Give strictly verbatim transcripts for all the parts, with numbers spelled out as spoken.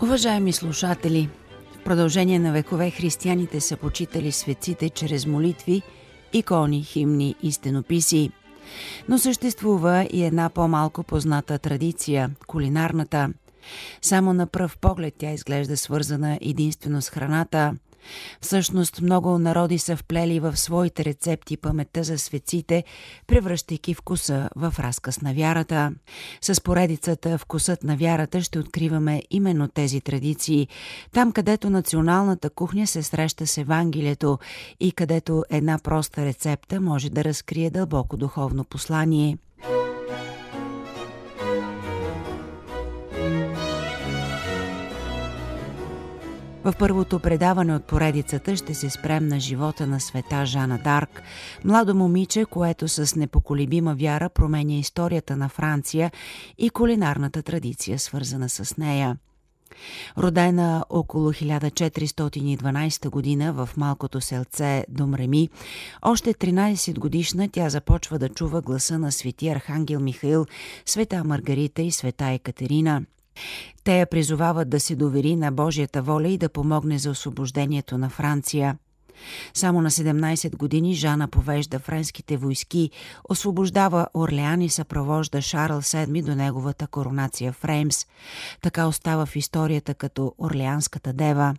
Уважаеми слушатели, в продължение на векове християните са почитали светците чрез молитви, икони, химни и стенописи. Но съществува и една по-малко позната традиция – кулинарната. Само на пръв поглед тя изглежда свързана единствено с храната. Всъщност много народи са вплели в своите рецепти паметта за светците, превръщайки вкуса в разказ на вярата. С поредицата «Вкусът на вярата» ще откриваме именно тези традиции, там където националната кухня се среща с Евангелието и където една проста рецепта може да разкрие дълбоко духовно послание. В първото предаване от поредицата ще се спрем на живота на света Жана Дарк, младо момиче, което с непоколебима вяра променя историята на Франция и кулинарната традиция, свързана с нея. Родена около хиляда четиристотин и дванадесета година в малкото селце Домреми, още тринадесет годишна тя започва да чува гласа на свети Архангел Михаил, света Маргарита и света Екатерина. Те я призовават да се довери на Божията воля и да помогне за освобождението на Франция. Само на седемнадесет години Жана повежда френските войски, освобождава Орлеан и съпровожда Шарл седми до неговата коронация в Реймс. Така остава в историята като Орлеанската дева.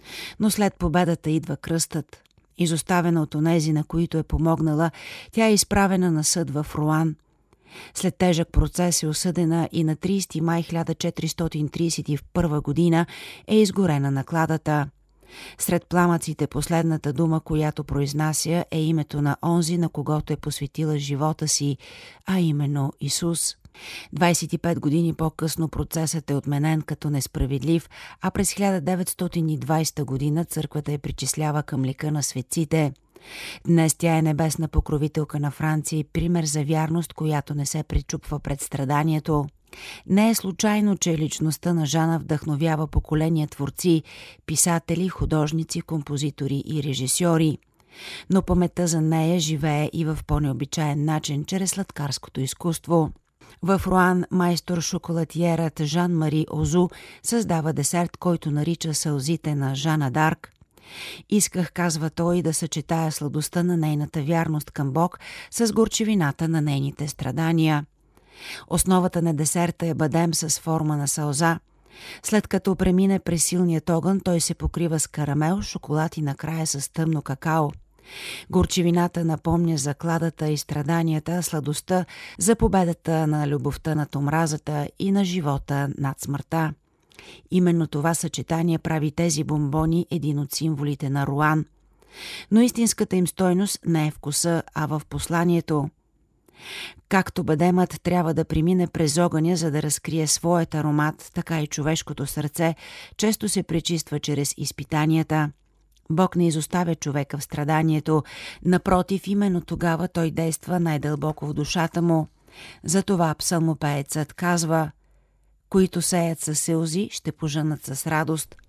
Но след победата идва кръстът. Изоставена от онези, на които е помогнала, тя е изправена на съд в Руан. След тежък процес е осъдена и на тридесети май хиляда четиристотин тридесет и първа година е изгорена накладата. Сред пламъците последната дума, която произнася, е името на онзи, на когото е посветила живота си, а именно Исус. двадесет и пет години по-късно процесът е отменен като несправедлив, а през хиляда деветстотин и двадесета година църквата я причислява към лика на светците. Днес тя е небесна покровителка на Франция и пример за вярност, която не се пречупва пред страданието. Не е случайно, че личността на Жана вдъхновява поколения творци, писатели, художници, композитори и режисьори. Но паметта за нея живее и в по-необичаен начин, чрез сладкарското изкуство. В Руан майстор шоколатиерът Жан-Мари Озу създава десерт, който нарича сълзите на Жана Дарк. Исках, казва той, да съчетая сладостта на нейната вярност към Бог с горчивината на нейните страдания. Основата на десерта е бадем с форма на сълза. След като премине през силният огън, той се покрива с карамел, шоколад и накрая с тъмно какао. Горчивината напомня за кладата и страданията, а сладостта за победата на любовта над омразата и на живота над смъртта. Именно това съчетание прави тези бомбони един от символите на Руан. Но истинската им стойност не е вкуса, а в посланието. Както бадемът трябва да премине през огъня, за да разкрие своят аромат, така и човешкото сърце често се пречиства чрез изпитанията. Бог не изоставя човека в страданието, напротив, именно тогава той действа най-дълбоко в душата му. Затова псалмопеецът казва: които сеят със сълзи, ще пожънат с радост.